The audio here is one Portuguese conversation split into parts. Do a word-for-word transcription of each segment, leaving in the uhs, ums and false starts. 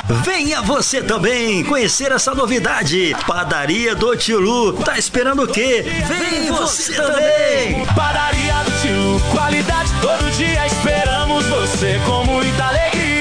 Venha você também conhecer essa novidade. Padaria do Tio Lu. Tá esperando o quê? Vem você também. Padaria do Tio Lu, qualidade todo dia. Esperamos você com muita alegria.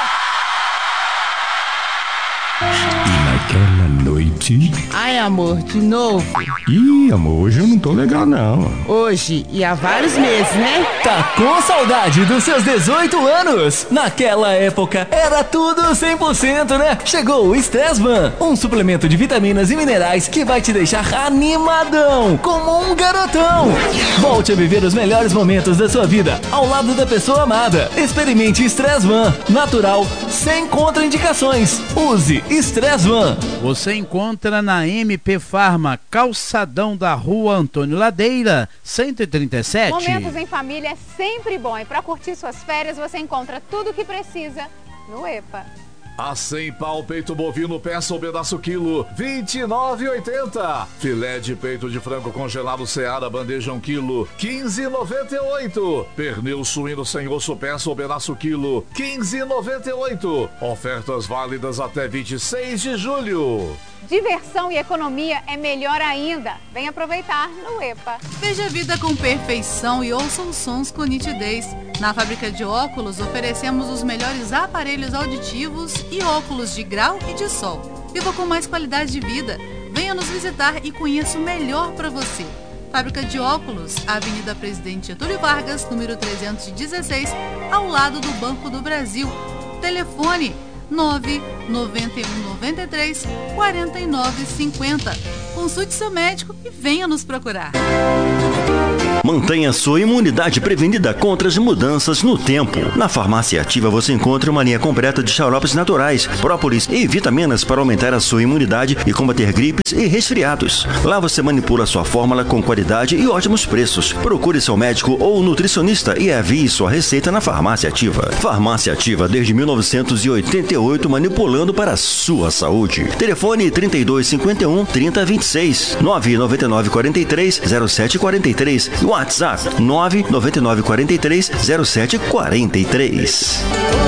E naquela noite... Ai, amor, de novo? Ih, amor, hoje eu não tô legal, não. Hoje e há vários meses, né? Tá com saudade dos seus dezoito anos? Naquela época, era tudo cem por cento, né? Chegou o Stressman, um suplemento de vitaminas e minerais que vai te deixar animadão, como um garotão. Volte a viver os melhores momentos da sua vida, ao lado da pessoa amada. Experimente Stressman, natural, sem contraindicações. Use Stressman. Você encontra na M P Farma, calçadão da Rua Antônio Ladeira, cento e trinta e sete. Momentos em família é sempre bom e para curtir suas férias você encontra tudo o que precisa no EPA. A cem pau peito bovino peça ou pedaço quilo, vinte e nove reais e oitenta centavos. Filé de peito de frango congelado Seara bandeja um quilo, quinze reais e noventa e oito centavos. Pernil suíno sem osso peça ou pedaço quilo, quinze reais e noventa e oito centavos. Ofertas válidas até vinte e seis de julho. Diversão e economia é melhor ainda. Vem aproveitar no EPA. Veja a vida com perfeição e ouça os sons com nitidez. Na fábrica de óculos oferecemos os melhores aparelhos auditivos e óculos de grau e de sol. Viva com mais qualidade de vida. Venha nos visitar e conheça o melhor para você. Fábrica de óculos, Avenida Presidente Getúlio Vargas, número trezentos e dezesseis, ao lado do Banco do Brasil. Telefone nove nove um nove três quatro nove cinco zero. Consulte seu médico e venha nos procurar. Mantenha sua imunidade prevenida contra as mudanças no tempo. Na Farmácia Ativa você encontra uma linha completa de xaropes naturais, própolis e vitaminas para aumentar a sua imunidade e combater gripes e resfriados. Lá você manipula sua fórmula com qualidade e ótimos preços. Procure seu médico ou nutricionista e avie sua receita na Farmácia Ativa. Farmácia Ativa desde mil novecentos e oitenta e oito, manipulando para a sua saúde. Telefone trinta e dois cinquenta e um, trinta vinte e seis, nove nove nove quatro três, zero sete quatro três. WhatsApp nove nove nove quatro três, zero sete quatro três.